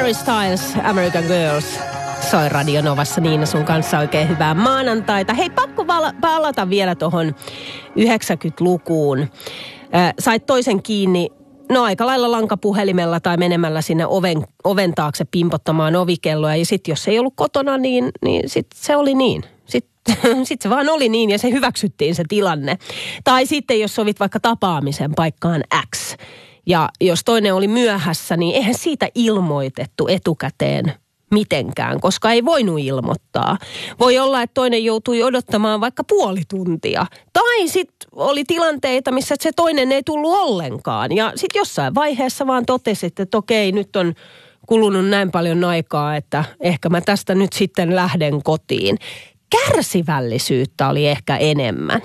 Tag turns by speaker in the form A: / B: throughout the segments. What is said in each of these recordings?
A: Harry Styles, American Girls. Soi Radio Novassa Niina sun kanssa oikein hyvää maanantaita. Hei, pakko palata vielä tuohon 90-lukuun. Sait toisen kiinni, aika lailla lankapuhelimella tai menemällä sinne oven taakse pimpottamaan ovikelloa. Ja sitten jos ei ollut kotona, niin sitten se oli niin. Sitten se vaan oli niin ja se hyväksyttiin se tilanne. Tai sitten jos sovit vaikka tapaamisen paikkaan X. Ja jos toinen oli myöhässä, niin eihän siitä ilmoitettu etukäteen mitenkään, koska ei voinut ilmoittaa. Voi olla, että toinen joutui odottamaan vaikka puoli tuntia. Tai sitten oli tilanteita, missä se toinen ei tullut ollenkaan. Ja sitten jossain vaiheessa vaan totesit, että okei, nyt on kulunut näin paljon aikaa, että ehkä mä tästä nyt sitten lähden kotiin. Kärsivällisyyttä oli ehkä enemmän.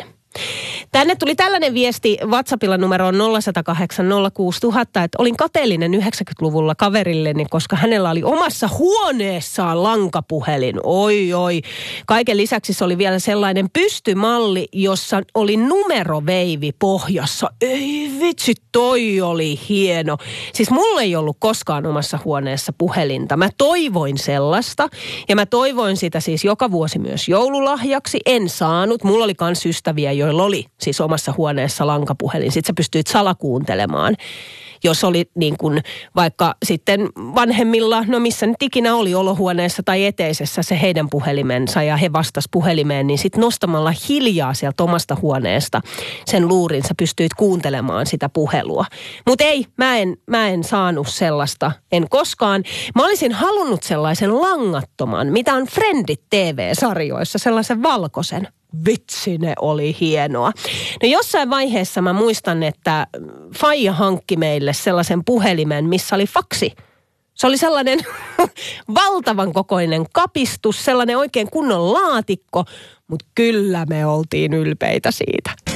A: Tänne tuli tällainen viesti WhatsAppilla numeroon 0108 06000, että olin kateellinen 90-luvulla kaverilleni, koska hänellä oli omassa huoneessaan lankapuhelin. Oi. Kaiken lisäksi se oli vielä sellainen pystymalli, jossa oli numeroveivi pohjassa. Ei vitsi, toi oli hieno. Siis mulla ei ollut koskaan omassa huoneessa puhelinta. Mä toivoin sellaista ja mä toivoin sitä siis joka vuosi myös joululahjaksi. En saanut. Mulla oli kans ystäviä, joilla oli siis omassa huoneessa lankapuhelin. Sitten sä pystyit salakuuntelemaan, jos oli niin kuin vaikka sitten vanhemmilla, missä nyt ikinä oli olohuoneessa tai eteisessä se heidän puhelimensa ja he vastas puhelimeen, niin sitten nostamalla hiljaa sieltä omasta huoneesta sen luurin sä pystyit kuuntelemaan sitä puhelua. Mutta ei, mä en saanut sellaista, en koskaan. Mä olisin halunnut sellaisen langattoman, mitä on Friendit TV-sarjoissa, sellaisen valkoisen. Vitsi, ne oli hienoa. No jossain vaiheessa mä muistan, että faija hankki meille sellaisen puhelimen, missä oli faksi. Se oli sellainen valtavan kokoinen kapistus, sellainen oikein kunnon laatikko, mutta kyllä me oltiin ylpeitä siitä.